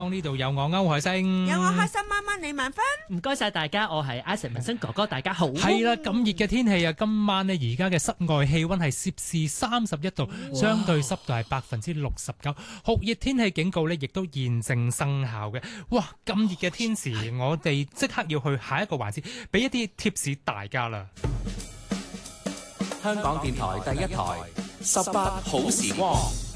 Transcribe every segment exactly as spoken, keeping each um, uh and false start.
呢度有我歐海星， 有我開心媽媽李萬芬。 唔該晒大家，我係阿成文生哥哥，大家好。 係啦，咁熱嘅天氣啊，今晚呢，而家嘅室外氣溫係攝氏三十一度，相對濕度係百分之六十九，酷熱天氣警告呢亦都現正生效嘅。哇，咁熱嘅天時，我哋即刻要去下一個環節，俾一啲貼士大家啦。 香港電台第一台十八好時光。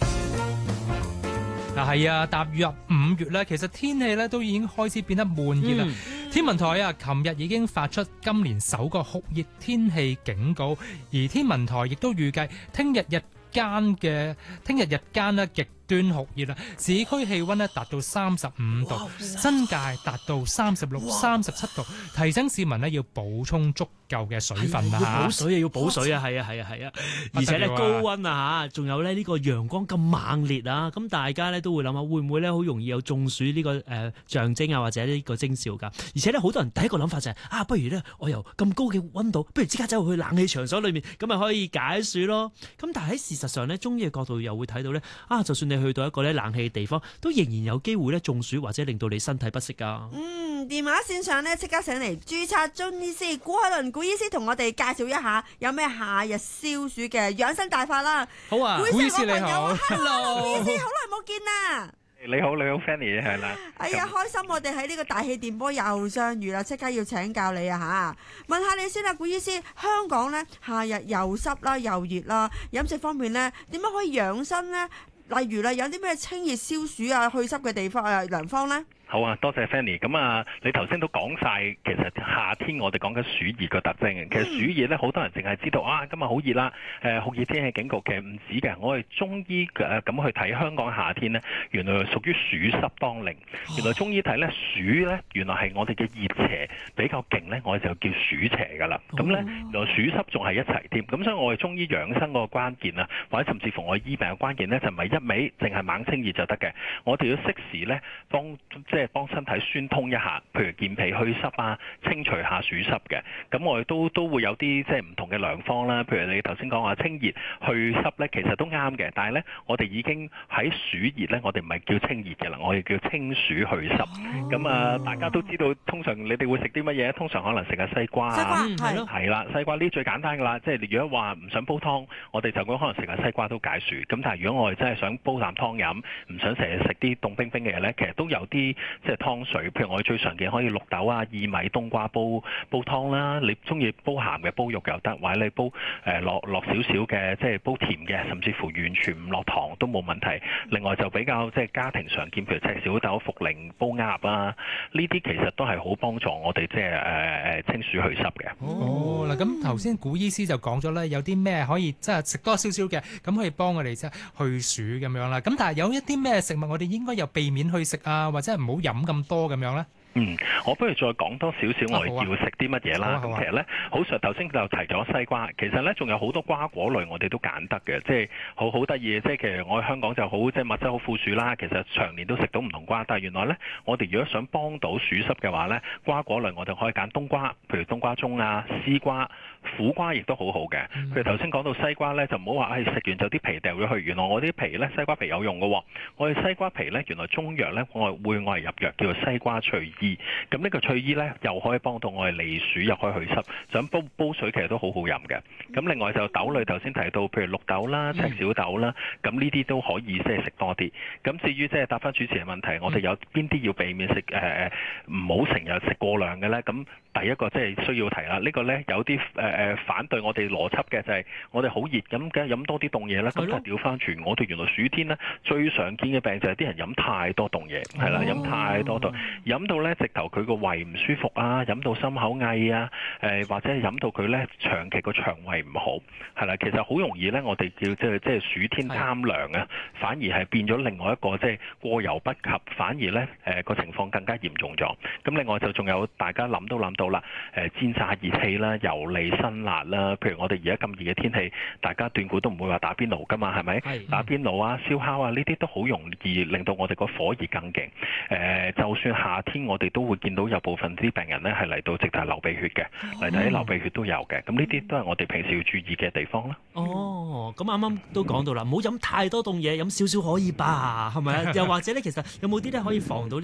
嗱係啊，踏入五月咧，其實天氣咧都已經開始變得悶熱啦。嗯、天文台啊，琴日已經發出今年首個酷熱天氣警告，而天文台亦都預計聽日日間嘅聽日日間咧極端酷熱啦，市區氣溫咧達到三十五度，新界達到三十六、三十七度，提醒市民咧要補充足夠嘅水分啦。 要補水啊，要補水啊，係啊，係啊，係啊，而且咧高溫啊嚇，仲有咧呢個陽光咁猛烈啊，咁大家咧都會諗下會唔會咧好容易有中暑呢個誒象徵啊，或者呢個徵兆㗎？而且咧好多人第一個諗法就係啊，不如咧我由咁高嘅溫度，不如即刻走去冷氣場所裏面，咁咪可以解暑咯。咁但係喺事實上咧，中醫嘅角度又會睇到咧啊，就算你去到一個咧冷氣嘅地方，都仍然有機會咧中暑或者令到你身體不適㗎。 嗯，電話線上咧即刻請嚟註冊中醫師古海倫古醫師同我哋介紹一下有咩夏日消暑嘅養生大法啦。 好啊，古醫師你好 ，Hello， 古醫師好耐冇見啦。 你好，你好 Fanny 係啦。 哎呀，開心我哋喺呢個大氣電波又相遇啦，即刻要請教你啊吓！問下你先啦，古醫師，香港咧夏日又濕啦又熱啦，飲食方面咧點樣可以養生咧？例如啦，有啲咩清熱消暑啊、去濕嘅地方啊、良方咧？ 好啊，多謝 Fanny。咁啊，你頭先都講晒，其實夏天我哋講緊暑熱個特徵。其實暑熱咧，好多人淨係知道啊，今日好熱啦。誒，酷熱天氣警告其實唔止嘅。我哋中醫誒咁去睇香港夏天咧，原來屬於暑濕當令。原來中醫睇咧暑咧，原來係我哋嘅熱邪比較勁咧，我哋就叫暑邪㗎啦。咁咧，原來暑濕仲係一齊添。咁所以我哋中醫養生嗰個關鍵啊，或者甚至乎我醫病嘅關鍵咧，就唔係一味淨係猛清熱就得嘅。我哋要適時咧幫即係幫身體宣通一下，譬如健脾祛濕啊，清除下暑濕嘅。咁我哋都都會有啲即係唔同嘅良方啦。譬如你頭先講話清熱去濕咧，其實都啱嘅。但係咧，我哋已經喺暑熱咧，我哋唔係叫清熱嘅啦，我哋叫清暑去濕。咁啊、呃，大家都知道，通常你哋會食啲乜嘢？通常可能食下西瓜啊， 西瓜係咯， 係啦，西瓜呢最簡單㗎啦。即係如果話唔想煲湯，我哋就講可能食下西瓜都解暑。咁但係如果我哋真係想煲啖湯飲，唔想成日食啲凍冰冰嘅嘢咧，其實都有啲即係湯水，譬如我哋最常見可以綠豆啊、薏米、冬瓜煲煲湯啦。你中意煲鹹嘅煲肉又得，或者你煲誒落落少少嘅，即係煲甜嘅，甚至乎完全唔落糖都冇問題。另外就比較即係家庭常見，譬如赤小豆、茯苓煲鴨啊，呢啲其實都係好幫助我哋即係誒誒清暑去濕嘅。 哦，嗱咁頭先古醫師就講咗咧，有啲咩可以即係食多少少嘅，咁可以幫我哋即係去暑咁樣啦。咁但係有一啲咩食物我哋應該又避免去食啊，或者係唔好飲咁多咁樣咧？ 嗯，我不如再講多少少我哋要食啲乜嘢啦。咁、啊啊、其實咧，好實頭先就提咗西瓜，其實咧仲有好多瓜果類我哋都揀得嘅，即係好好得意嘅。即係其實我喺香港就好，即係物質好富庶啦。其實長年都食到唔同瓜，但係原來咧，我哋如果想幫到暑濕嘅話咧，瓜果類我哋可以揀冬瓜，譬如冬瓜盅啊、絲瓜、苦瓜，亦都好好嘅。譬如頭先講到西瓜咧，就唔好話誒食完就啲皮掉咗去。原來我啲皮咧，西瓜皮有用嘅。我哋西瓜皮咧，原來中藥咧，我會我係入藥叫做西瓜翠衣。咁呢個翠衣咧，又可以幫到我哋利暑，又可以去濕。就咁煲煲水其實都好好飲嘅。咁另外就豆類頭先提到，譬如綠豆啦、赤小豆啦，咁呢啲都可以即係食多啲。咁至於即係答翻主持嘅問題，我哋有邊啲要避免食誒唔好成日食過量嘅咧？咁第一個即係需要提啦。呢個咧有啲誒誒反對我哋邏輯嘅就係我哋好熱咁，梗係飲多啲凍嘢啦。咁就調翻轉，我哋原來暑天咧最常見嘅病就係啲人飲太多凍嘢，係啦，飲太多凍，飲到咧直頭佢個胃唔舒服啊，飲到心口翳啊，誒或者係飲到佢咧長期個腸胃唔好，係啦，其實好容易咧，我哋叫即係即係暑天貪涼啊，反而係變咗另外一個即係過猶不及，反而咧誒個情況更加嚴重咗。咁另外就仲有大家諗都諗到。 到啦，誒煎炸熱氣啦、油膩辛辣啦。譬如我哋而家咁熱嘅天氣，大家斷估都唔會話打邊爐㗎嘛，係咪？打邊爐啊、燒烤啊，呢啲都好容易令到我哋個火熱更勁。誒、呃，就算夏天我哋都會見到有部分啲病人咧係嚟到直頭流鼻血嘅，嚟睇流鼻血都有嘅。咁呢啲都係我哋平時要注意嘅地方啦。 哦，咁啱啱都講到啦，唔好飲太多凍嘢，飲少少可以吧，係咪啊？又或者咧，其實有冇啲咧可以防到